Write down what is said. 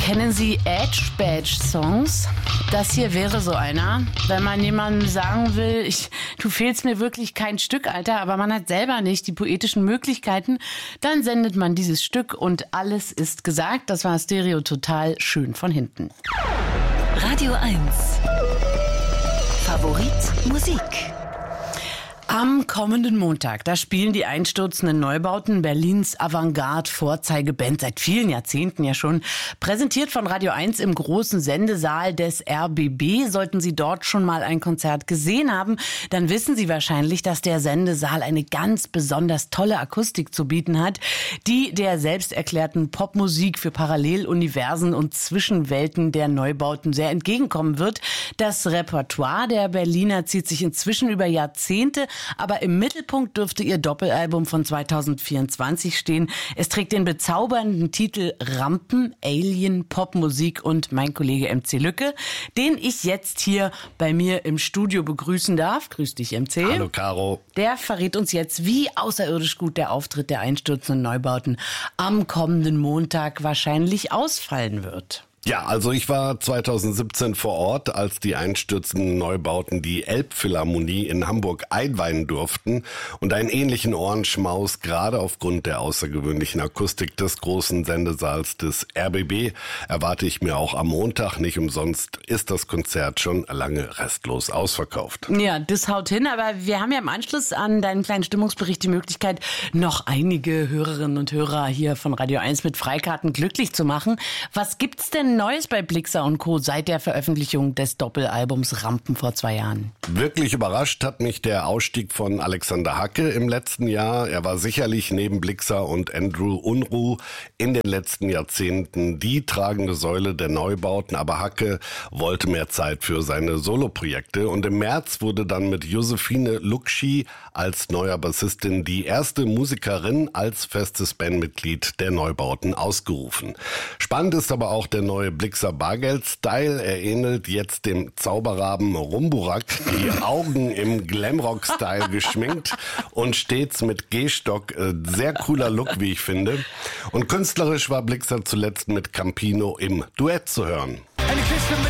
Kennen Sie Edge-Badge-Songs? Das hier wäre so einer. Wenn man jemandem sagen will, du fehlst mir wirklich kein Stück, Alter, aber man hat selber nicht die poetischen Möglichkeiten, dann sendet man dieses Stück und alles ist gesagt. Das war Stereo Total, schön von hinten. Radio 1. Favorit Musik. Am kommenden Montag, da spielen die einstürzenden Neubauten Berlins Avantgarde-Vorzeigeband seit vielen Jahrzehnten ja schon. Präsentiert von Radio 1 im großen Sendesaal des RBB. Sollten Sie dort schon mal ein Konzert gesehen haben, dann wissen Sie wahrscheinlich, dass der Sendesaal eine ganz besonders tolle Akustik zu bieten hat, die der selbsterklärten Popmusik für Paralleluniversen und Zwischenwelten der Neubauten sehr entgegenkommen wird. Das Repertoire der Berliner zieht sich inzwischen über Jahrzehnte, aber im Mittelpunkt dürfte ihr Doppelalbum von 2024 stehen. Es trägt den bezaubernden Titel Rampen, Alien, Popmusik und mein Kollege MC Lücke, den ich jetzt hier bei mir im Studio begrüßen darf. Grüß dich, MC. Hallo, Caro. Der verrät uns jetzt, wie außerirdisch gut der Auftritt der einstürzenden Neubauten am kommenden Montag wahrscheinlich ausfallen wird. Ja, also ich war 2017 vor Ort, als die einstürzenden Neubauten die Elbphilharmonie in Hamburg einweihen durften. Und einen ähnlichen Ohrenschmaus, gerade aufgrund der außergewöhnlichen Akustik des großen Sendesaals des RBB, erwarte ich mir auch am Montag. Nicht umsonst ist das Konzert schon lange restlos ausverkauft. Ja, das haut hin, aber wir haben ja im Anschluss an deinen kleinen Stimmungsbericht die Möglichkeit, noch einige Hörerinnen und Hörer hier von Radio 1 mit Freikarten glücklich zu machen. Was gibt's denn Neues bei Blixa und Co. seit der Veröffentlichung des Doppelalbums Rampen vor 2 Jahren? Wirklich überrascht hat mich der Ausstieg von Alexander Hacke im letzten Jahr. Er war sicherlich neben Blixa und Andrew Unruh in den letzten Jahrzehnten die tragende Säule der Neubauten, aber Hacke wollte mehr Zeit für seine Soloprojekte und im März wurde dann mit Josephine Lukschi als neuer Bassistin die erste Musikerin als festes Bandmitglied der Neubauten ausgerufen. Spannend ist aber auch der neue Blixa Bargeld-Style. Er ähnelt jetzt dem Zauberraben Rumburak, die Augen im Glamrock-Style geschminkt und stets mit Gehstock. Sehr cooler Look, wie ich finde. Und künstlerisch war Blixa zuletzt mit Campino im Duett zu hören.